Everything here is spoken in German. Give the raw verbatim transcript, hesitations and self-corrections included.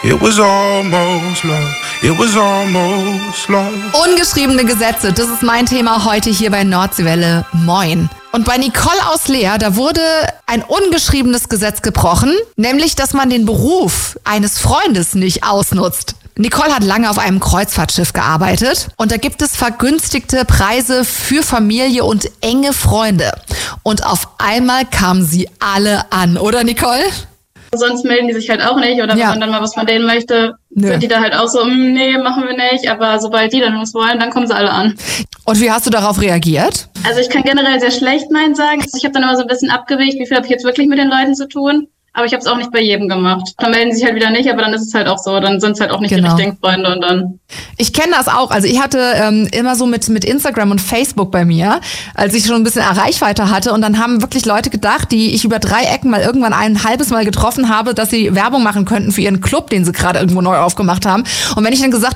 It was almost love. It was almost love. Ungeschriebene Gesetze, das ist mein Thema heute hier bei Nordseewelle. Moin. Und bei Nicole aus Leer, da wurde ein ungeschriebenes Gesetz gebrochen, nämlich, dass man den Beruf eines Freundes nicht ausnutzt. Nicole hat lange auf einem Kreuzfahrtschiff gearbeitet und da gibt es vergünstigte Preise für Familie und enge Freunde. Und auf einmal kamen sie alle an, oder Nicole? Sonst melden die sich halt auch nicht oder ja. Wenn man dann mal was von denen möchte, Nö. sind die da halt auch so, nee, machen wir nicht. Aber sobald die dann was wollen, dann kommen sie alle an. Und wie hast du darauf reagiert? Also ich kann generell sehr schlecht Nein sagen. Ich habe dann immer so ein bisschen abgewegt, wie viel habe ich jetzt wirklich mit den Leuten zu tun. Aber ich habe es auch nicht bei jedem gemacht. Dann melden sie sich halt wieder nicht, aber dann ist es halt auch so. Dann sind es halt auch nicht genau. die richtigen Freunde und dann... Ich kenne das auch. Also ich hatte ähm, immer so mit mit Instagram und Facebook bei mir, als ich schon ein bisschen Reichweite hatte. Und dann haben wirklich Leute gedacht, die ich über drei Ecken mal irgendwann ein halbes Mal getroffen habe, dass sie Werbung machen könnten für ihren Club, den sie gerade irgendwo neu aufgemacht haben. Und wenn ich dann gesagt